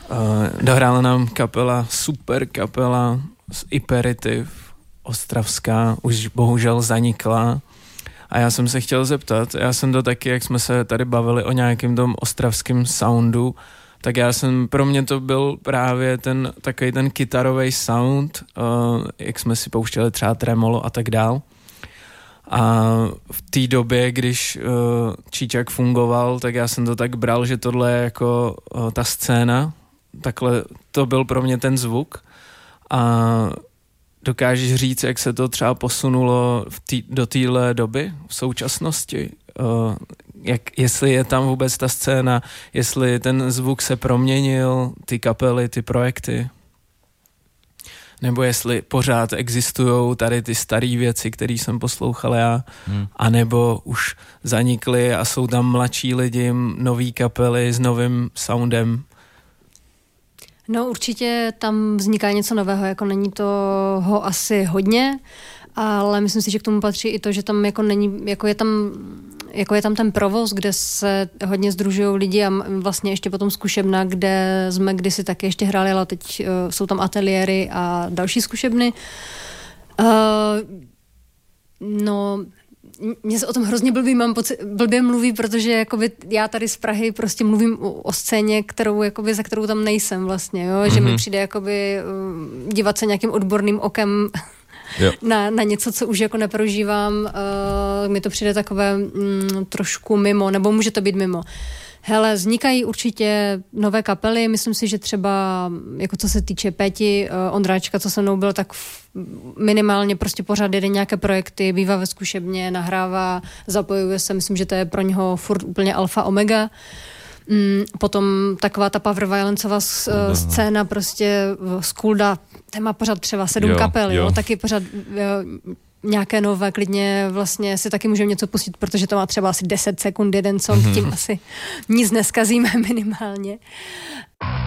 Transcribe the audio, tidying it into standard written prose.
Dohrála nám super kapela z Iperitiv, ostravská, už bohužel zanikla. A já jsem se chtěl zeptat, já jsem to taky, jak jsme se tady bavili o nějakém tom ostravském soundu, tak pro mě to byl právě takový ten kytarový sound, jak jsme si pouštěli třeba tremolo a tak dál. A v té době, když Číčak fungoval, tak já jsem to tak bral, že tohle je jako ta scéna, takhle to byl pro mě ten zvuk. A dokážeš říct, jak se to třeba posunulo do téhle doby v současnosti? Jestli je tam vůbec ta scéna, jestli ten zvuk se proměnil, ty kapely, ty projekty? Nebo jestli pořád existujou tady ty staré věci, které jsem poslouchal já, anebo už zanikly a jsou tam mladší lidi, nový kapely s novým soundem? No určitě tam vzniká něco nového, jako není toho asi hodně, ale myslím si, že k tomu patří i to, že tam jako není, je tam ten provoz, kde se hodně sdružují lidi a vlastně ještě potom zkušebna, kde jsme kdysi taky ještě hráli, ale teď jsou tam ateliéry a další zkušebny. Mně se o tom hrozně blbě mluví, protože jakoby já tady z Prahy prostě mluvím o scéně, za kterou tam nejsem vlastně, jo? Že mi přijde jakoby dívat se nějakým odborným okem na něco, co už jako neprožívám, mi to přijde takové trošku mimo, nebo může to být mimo. Hele, vznikají určitě nové kapely, myslím si, že třeba, jako co se týče Péti, Ondráčka, co se mnou byl, tak minimálně prostě pořád jede nějaké projekty, bývá ve zkušebně, nahrává, zapojuje se, myslím, že to je pro něho furt úplně alfa omega. Potom taková ta power violencová scéna, prostě Skulda, ten má pořád třeba 7 kapel, jo, taky pořád nějaké nové, klidně vlastně si taky můžeme něco pustit, protože to má třeba asi 10 sekund jeden song, tím asi nic neskazíme minimálně.